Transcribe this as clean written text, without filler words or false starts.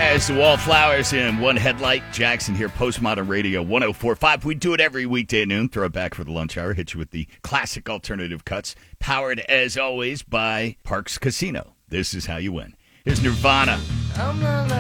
As the Wallflowers in One Headlight, Jackson here, Postmodern Radio 104.5. We do it every weekday at noon. Throw it back for the lunch hour. Hit you with the classic alternative cuts. Powered, as always, by Parks Casino. This is how you win. Here's Nirvana. I'm not